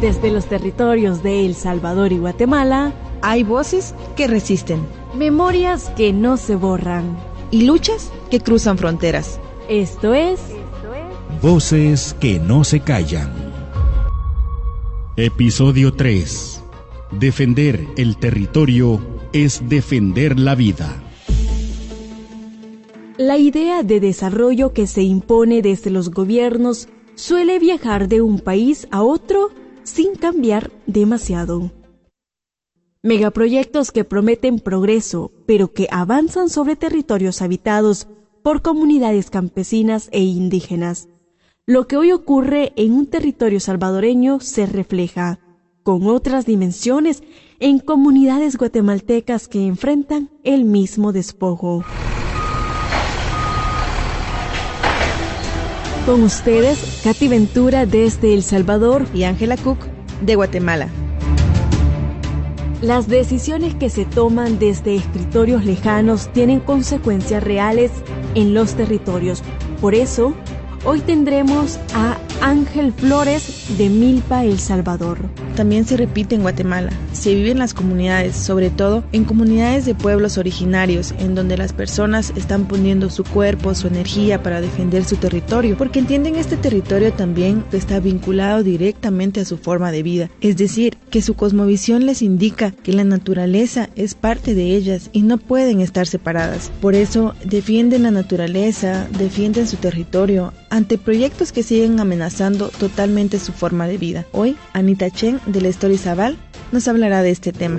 Desde los territorios de El Salvador y Guatemala, hay voces que resisten, memorias que no se borran y luchas que cruzan fronteras. Esto es Voces que no se callan. Episodio 3. Defender el territorio es defender la vida. La idea de desarrollo que se impone desde los gobiernos suele viajar de un país a otro sin cambiar demasiado. Megaproyectos que prometen progreso, pero que avanzan sobre territorios habitados por comunidades campesinas e indígenas. Lo que hoy ocurre en un territorio salvadoreño se refleja, con otras dimensiones, en comunidades guatemaltecas que enfrentan el mismo despojo. Con ustedes, Katy Ventura desde El Salvador y Ángela Cook de Guatemala. Las decisiones que se toman desde escritorios lejanos tienen consecuencias reales en los territorios. Por eso, hoy tendremos a Ángel Flores de Milpa, El Salvador. También se repite en Guatemala. Se vive en las comunidades, sobre todo en comunidades de pueblos originarios, en donde las personas están poniendo su cuerpo, su energía para defender su territorio, porque entienden este territorio también está vinculado directamente a su forma de vida. Es decir, que su cosmovisión les indica que la naturaleza es parte de ellas y no pueden estar separadas. Por eso defienden la naturaleza, defienden su territorio ante proyectos que siguen amenazando totalmente su forma de vida. Hoy, Anita Chen de la Story Zabal nos hablará de este tema.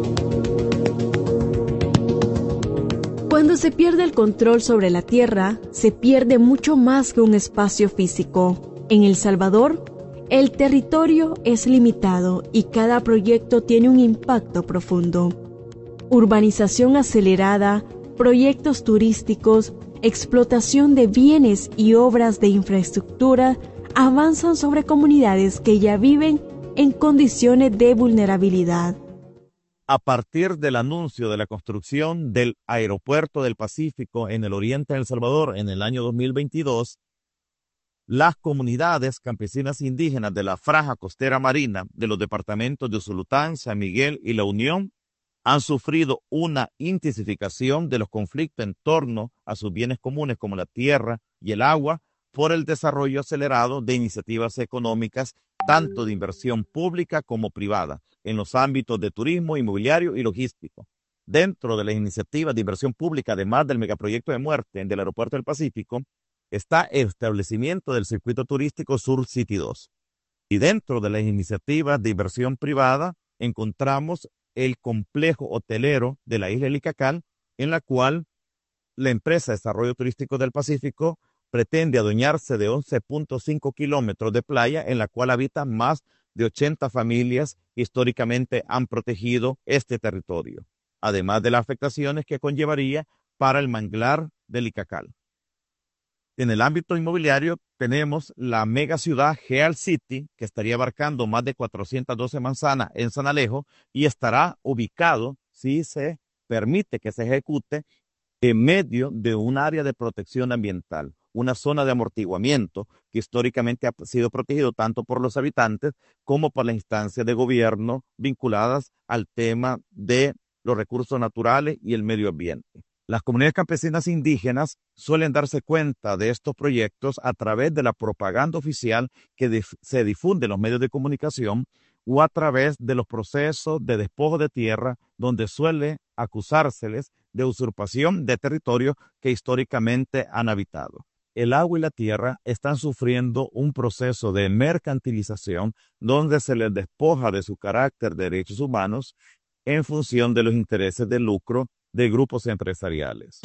Cuando se pierde el control sobre la tierra, se pierde mucho más que un espacio físico. En El Salvador, el territorio es limitado y cada proyecto tiene un impacto profundo. Urbanización acelerada, proyectos turísticos, explotación de bienes y obras de infraestructura avanzan sobre comunidades que ya viven en condiciones de vulnerabilidad. A partir del anuncio de la construcción del Aeropuerto del Pacífico en el oriente de El Salvador en el año 2022, las comunidades campesinas indígenas de la franja costera marina de los departamentos de Usulután, San Miguel y La Unión han sufrido una intensificación de los conflictos en torno a sus bienes comunes como la tierra y el agua por el desarrollo acelerado de iniciativas económicas tanto de inversión pública como privada en los ámbitos de turismo, inmobiliario y logístico. Dentro de las iniciativas de inversión pública, además del megaproyecto de muerte del Aeropuerto del Pacífico, está el establecimiento del circuito turístico Sur City 2. Y dentro de las iniciativas de inversión privada encontramos el complejo hotelero de la isla de Licacal, en la cual la empresa de desarrollo turístico del Pacífico pretende adueñarse de 11.5 kilómetros de playa, en la cual habitan más de 80 familias que históricamente han protegido este territorio, además de las afectaciones que conllevaría para el manglar de Licacal. En el ámbito inmobiliario tenemos la mega ciudad Heal City, que estaría abarcando más de 412 manzanas en San Alejo y estará ubicado, si se permite que se ejecute, en medio de un área de protección ambiental, una zona de amortiguamiento que históricamente ha sido protegido tanto por los habitantes como por las instancias de gobierno vinculadas al tema de los recursos naturales y el medio ambiente. Las comunidades campesinas indígenas suelen darse cuenta de estos proyectos a través de la propaganda oficial que se difunde en los medios de comunicación o a través de los procesos de despojo de tierra, donde suele acusárseles de usurpación de territorios que históricamente han habitado. El agua y la tierra están sufriendo un proceso de mercantilización donde se les despoja de su carácter de derechos humanos en función de los intereses de lucro de grupos empresariales.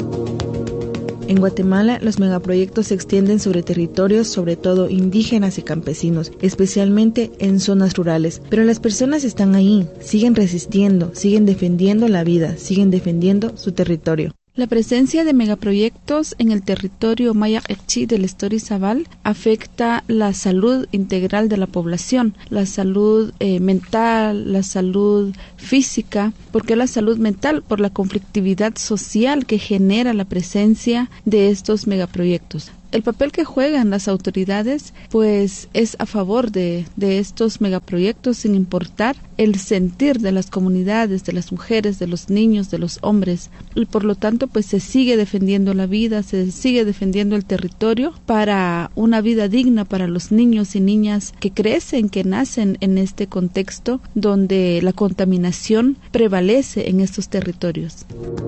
En Guatemala, los megaproyectos se extienden sobre territorios, sobre todo indígenas y campesinos, especialmente en zonas rurales. Pero las personas están ahí, siguen resistiendo, siguen defendiendo la vida, siguen defendiendo su territorio. La presencia de megaproyectos en el territorio Maya Echí del Story Zabal afecta la salud integral de la población, la salud mental, la salud física. ¿Por qué la salud mental? Por la conflictividad social que genera la presencia de estos megaproyectos. el papel que juegan las autoridades pues es a favor de estos megaproyectos, sin importar el sentir de las comunidades, de las mujeres, de los niños, de los hombres, y por lo tanto pues se sigue defendiendo la vida, se sigue defendiendo el territorio para una vida digna para los niños y niñas que crecen, que nacen en este contexto donde la contaminación prevalece en estos territorios.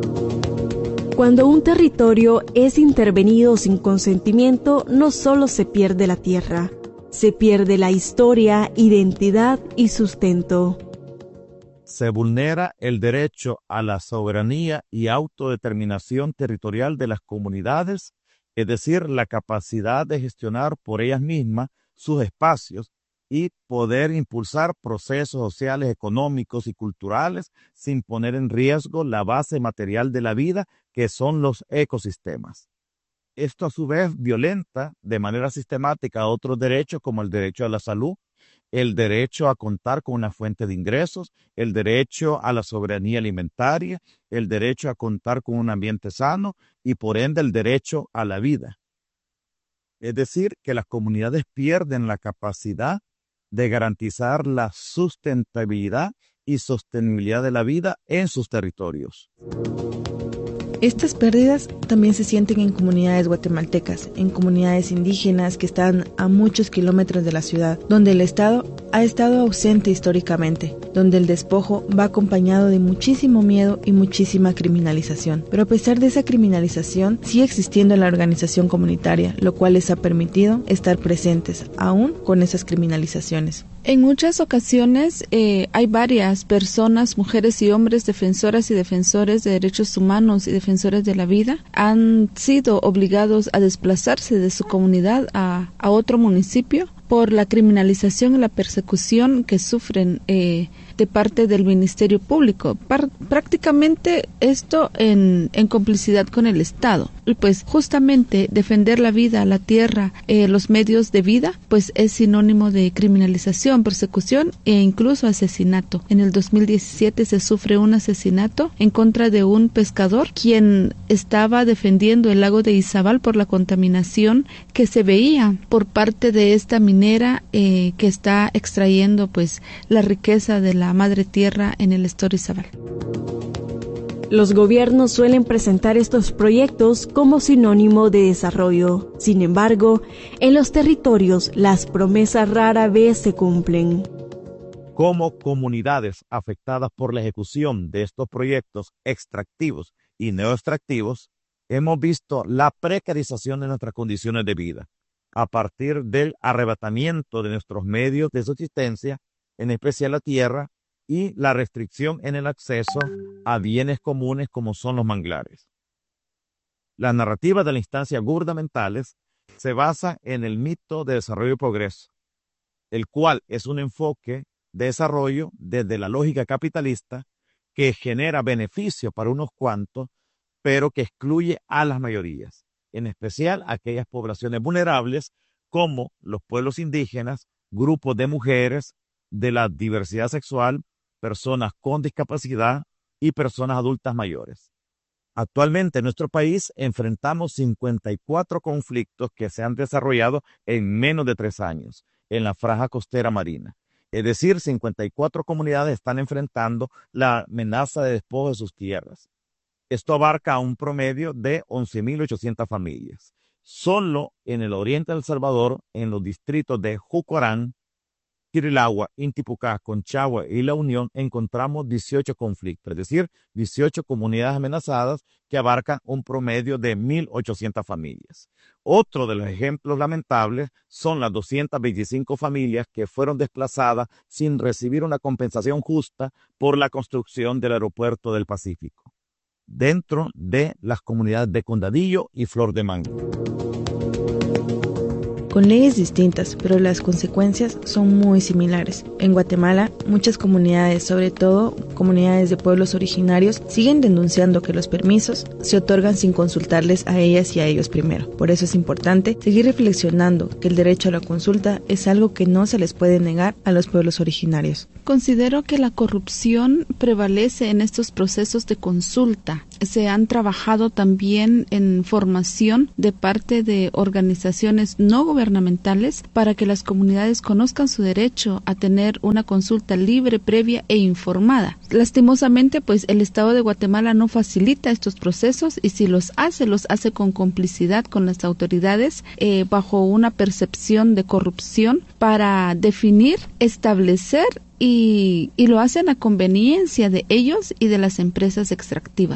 Cuando un territorio es intervenido sin consentimiento, no solo se pierde la tierra, se pierde la historia, identidad y sustento. Se vulnera el derecho a la soberanía y autodeterminación territorial de las comunidades, es decir, la capacidad de gestionar por ellas mismas sus espacios y poder impulsar procesos sociales, económicos y culturales sin poner en riesgo la base material de la vida, que son los ecosistemas. Esto a su vez violenta de manera sistemática otros derechos como el derecho a la salud, el derecho a contar con una fuente de ingresos, el derecho a la soberanía alimentaria, el derecho a contar con un ambiente sano y por ende el derecho a la vida. Es decir, que las comunidades pierden la capacidad de garantizar la sustentabilidad y sostenibilidad de la vida en sus territorios. Estas pérdidas también se sienten en comunidades guatemaltecas, en comunidades indígenas que están a muchos kilómetros de la ciudad, donde el Estado ha estado ausente históricamente, donde el despojo va acompañado de muchísimo miedo y muchísima criminalización. Pero a pesar de esa criminalización, sigue existiendo la organización comunitaria, lo cual les ha permitido estar presentes, aún con esas criminalizaciones. En muchas ocasiones hay varias personas, mujeres y hombres, defensoras y defensores de derechos humanos y defensores de la vida, han sido obligados a desplazarse de su comunidad a otro municipio por la criminalización y la persecución que sufren de parte del Ministerio Público. Prácticamente esto en complicidad con el Estado. Y pues justamente defender la vida, la tierra, los medios de vida, pues es sinónimo de criminalización, persecución e incluso asesinato. En el 2017 se sufre un asesinato en contra de un pescador quien estaba defendiendo el lago de Izabal por la contaminación que se veía por parte de esta minera que está extrayendo pues la riqueza de la madre tierra en el Estado Izabal. Los gobiernos suelen presentar estos proyectos como sinónimo de desarrollo. Sin embargo, en los territorios las promesas rara vez se cumplen. Como comunidades afectadas por la ejecución de estos proyectos extractivos y neoextractivos, hemos visto la precarización de nuestras condiciones de vida a partir del arrebatamiento de nuestros medios de subsistencia, en especial la tierra, y la restricción en el acceso a bienes comunes como son los manglares. La narrativa de las instancias gubernamentales se basa en el mito de desarrollo y progreso, el cual es un enfoque de desarrollo desde la lógica capitalista que genera beneficio para unos cuantos, pero que excluye a las mayorías, en especial a aquellas poblaciones vulnerables como los pueblos indígenas, grupos de mujeres, de la diversidad sexual, personas con discapacidad y personas adultas mayores. Actualmente en nuestro país enfrentamos 54 conflictos que se han desarrollado en menos de 3 años en la franja costera marina. Es decir, 54 comunidades están enfrentando la amenaza de despojo de sus tierras. Esto abarca a un promedio de 11.800 familias. Solo en el oriente de El Salvador, en los distritos de Jucorán, Quirilagua, Intipucá, Conchagua y La Unión, encontramos 18 conflictos, es decir, 18 comunidades amenazadas que abarcan un promedio de 1.800 familias. Otro de los ejemplos lamentables son las 225 familias que fueron desplazadas sin recibir una compensación justa por la construcción del aeropuerto del Pacífico, dentro de las comunidades de Condadillo y Flor de Mango. Con leyes distintas, pero las consecuencias son muy similares. En Guatemala, muchas comunidades, sobre todo comunidades de pueblos originarios, siguen denunciando que los permisos se otorgan sin consultarles a ellas y a ellos primero. Por eso es importante seguir reflexionando que el derecho a la consulta es algo que no se les puede negar a los pueblos originarios. Considero que la corrupción prevalece en estos procesos de consulta. se han trabajado también en formación de parte de organizaciones no gubernamentales para que las comunidades conozcan su derecho a tener una consulta libre, previa e informada. Lastimosamente, pues el Estado de Guatemala no facilita estos procesos y si los hace con complicidad con las autoridades bajo una percepción de corrupción para definir, establecer y lo hacen a conveniencia de ellos y de las empresas extractivas.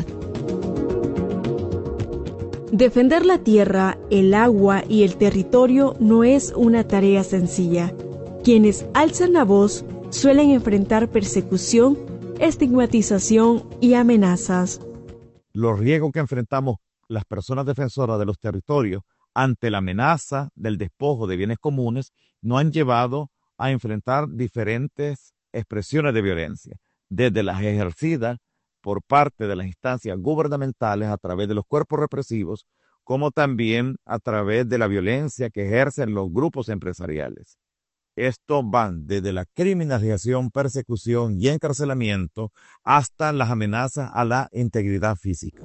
Defender la tierra, el agua y el territorio no es una tarea sencilla. Quienes alzan la voz suelen enfrentar persecución, estigmatización y amenazas. Los riesgos que enfrentamos las personas defensoras de los territorios ante la amenaza del despojo de bienes comunes nos han llevado a enfrentar diferentes expresiones de violencia, desde las ejercidas por parte de las instancias gubernamentales a través de los cuerpos represivos, como también a través de la violencia que ejercen los grupos empresariales. Estos van desde la criminalización, persecución y encarcelamiento hasta las amenazas a la integridad física.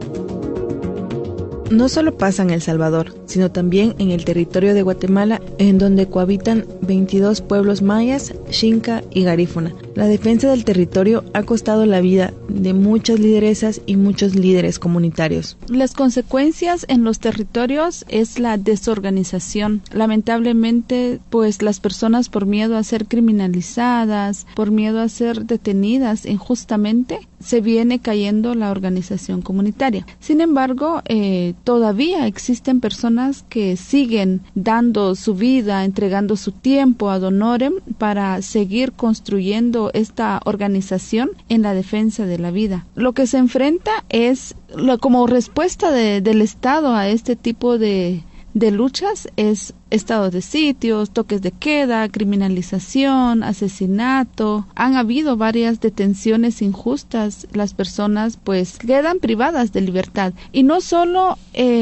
No solo pasa en El Salvador, sino también en el territorio de Guatemala, en donde cohabitan 22 pueblos mayas, xinca y garífuna. La defensa del territorio ha costado la vida de muchas lideresas y muchos líderes comunitarios. Las consecuencias en los territorios es la desorganización. Lamentablemente, pues las personas por miedo a ser criminalizadas, por miedo a ser detenidas injustamente, se viene cayendo la organización comunitaria. Sin embargo, todavía existen personas que siguen dando su vida, entregando su tiempo ad honorem para seguir construyendo esta organización en la defensa de la vida. Lo que se enfrenta es, como respuesta del Estado a este tipo de luchas, es estado de sitio, toques de queda, criminalización, asesinato. Han habido varias detenciones injustas. Las personas pues quedan privadas de libertad. Y no solo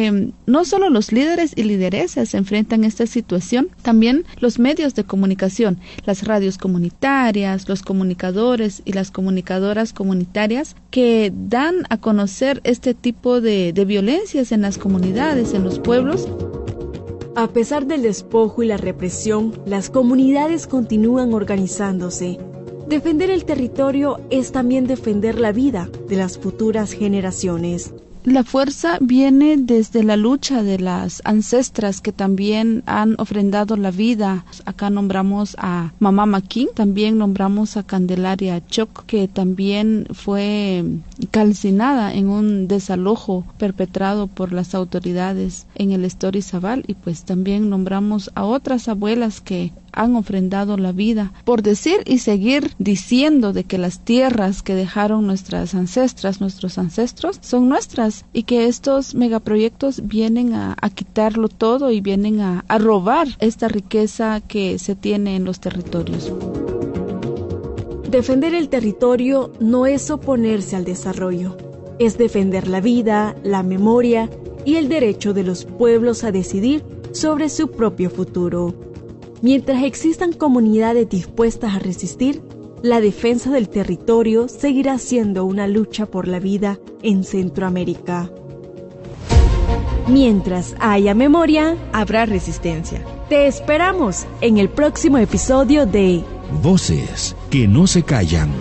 los líderes y lideresas se enfrentan a esta situación, también los medios de comunicación, las radios comunitarias, los comunicadores y las comunicadoras comunitarias que dan a conocer este tipo de violencias en las comunidades, en los pueblos. A pesar del despojo y la represión, las comunidades continúan organizándose. Defender el territorio es también defender la vida de las futuras generaciones. La fuerza viene desde la lucha de las ancestras que también han ofrendado la vida. Acá nombramos a Mamá Maquín, también nombramos a Candelaria Choc, que también fue calcinada en un desalojo perpetrado por las autoridades en el Estorizabal, y pues también nombramos a otras abuelas que han ofrendado la vida por decir y seguir diciendo de que las tierras que dejaron nuestras ancestras, nuestros ancestros, son nuestras, y que estos megaproyectos vienen a quitarlo todo y vienen a robar esta riqueza que se tiene en los territorios. Defender el territorio no es oponerse al desarrollo, es defender la vida, la memoria y el derecho de los pueblos a decidir sobre su propio futuro. Mientras existan comunidades dispuestas a resistir, la defensa del territorio seguirá siendo una lucha por la vida en Centroamérica. Mientras haya memoria, habrá resistencia. Te esperamos en el próximo episodio de Voces que no se callan.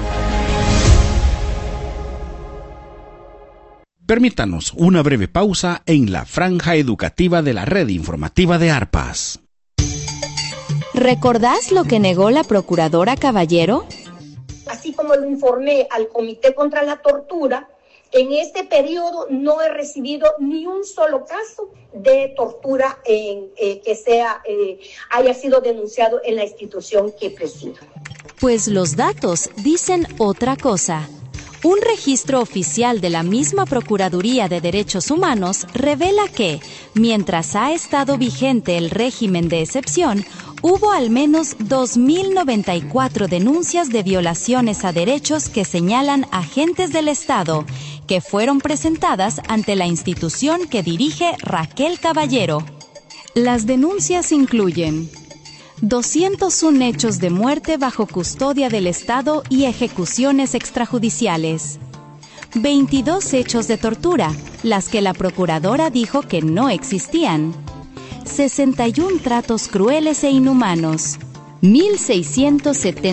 Permítanos una breve pausa en la franja educativa de la red informativa de Arpas. ¿Recordás lo que negó la procuradora Caballero? Así como lo informé al Comité contra la Tortura, en este periodo no he recibido ni un solo caso de tortura que haya sido denunciado en la institución que presido. Pues los datos dicen otra cosa. Un registro oficial de la misma Procuraduría de Derechos Humanos revela que, mientras ha estado vigente el régimen de excepción, hubo al menos 2.094 denuncias de violaciones a derechos que señalan agentes del Estado, que fueron presentadas ante la institución que dirige Raquel Caballero. Las denuncias incluyen 201 hechos de muerte bajo custodia del Estado y ejecuciones extrajudiciales, 22 hechos de tortura, las que la procuradora dijo que no existían. 61 tratos crueles e inhumanos. 1.670